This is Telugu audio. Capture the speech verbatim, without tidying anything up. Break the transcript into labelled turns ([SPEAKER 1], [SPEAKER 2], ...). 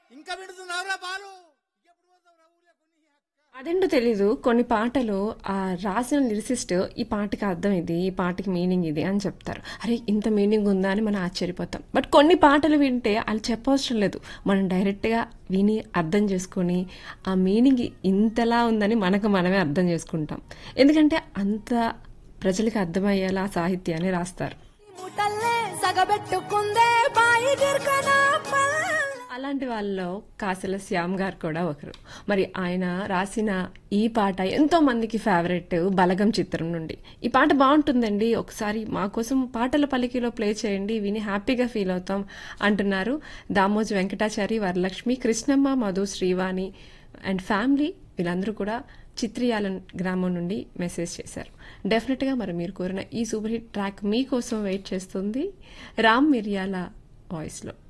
[SPEAKER 1] ఇంకా విడుతున్నావురా బాలు ఎప్పుడు పోతావురా ఊళ్ళో కొన్ని అక్క
[SPEAKER 2] అదేంటో తెలీదు కొన్ని పాటలు ఆ రాసిన లిరిసిస్ట్ ఈ పాటకి అర్థం ఇది ఈ పాటకి మీనింగ్ ఇది అని చెప్తారు. అరే ఇంత మీనింగ్ ఉందా అని మనం ఆశ్చర్యపోతాం. బట్ కొన్ని పాటలు వింటే వాళ్ళు చెప్పవసరం లేదు, మనం డైరెక్ట్గా విని అర్థం చేసుకొని ఆ మీనింగ్ ఇంతలా ఉందని మనకు మనమే అర్థం చేసుకుంటాం. ఎందుకంటే అంత ప్రజలకు అర్థమయ్యేలా ఆ సాహిత్యాన్ని రాస్తారు.
[SPEAKER 3] ముటల్లే సగబెట్టుకుందే బాయి గిర్కనా
[SPEAKER 2] అలాంటి వాళ్ళలో కాసల శ్యామ్ గారు కూడా ఒకరు. మరి ఆయన రాసిన ఈ పాట ఎంతో మందికి ఫేవరెట్, బలగం చిత్రం నుండి. ఈ పాట బాగుంటుందండి, ఒకసారి మా కోసం పాటల పలికిలో ప్లే చేయండి, విని హ్యాపీగా ఫీల్ అవుతాం అంటున్నారు దామోజు వెంకటాచారి, వరలక్ష్మి, కృష్ణమ్మ, మధు, శ్రీవాణి అండ్ ఫ్యామిలీ. వీళ్ళందరూ కూడా చిత్రియాల గ్రామం నుండి మెసేజ్ చేశారు. డెఫినెట్గా మరి మీరు కోరిన ఈ సూపర్ హిట్ ట్రాక్ మీకోసం వెయిట్ చేస్తుంది రామ్ మిర్యాల వాయిస్లో.